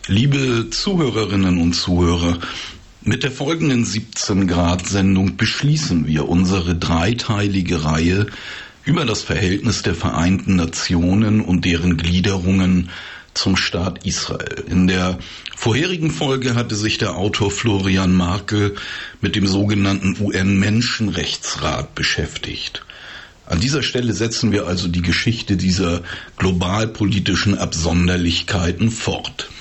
Liebe Zuhörerinnen und Zuhörer, mit der folgenden 17-Grad-Sendung beschließen wir unsere dreiteilige Reihe über das Verhältnis der Vereinten Nationen und deren Gliederungen zum Staat Israel. In der vorherigen Folge hatte sich der Autor Florian Markel mit dem sogenannten UN-Menschenrechtsrat beschäftigt. An dieser Stelle setzen wir also die Geschichte dieser globalpolitischen Absonderlichkeiten fort.